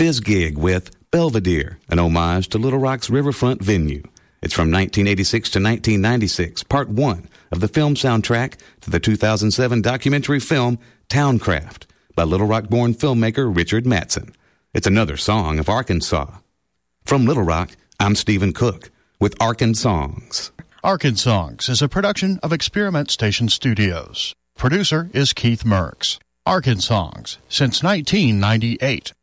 Fizz Gig with Belvedere, an homage to Little Rock's riverfront venue. It's from 1986 to 1996, part one of the film soundtrack to the 2007 documentary film Towncraft by Little Rock-born filmmaker Richard Mattson. It's another song of Arkansas. From Little Rock, I'm Stephen Cook with Arkansongs. Arkansongs is a production of Experiment Station Studios. Producer is Keith Merks. Arkansongs since 1998.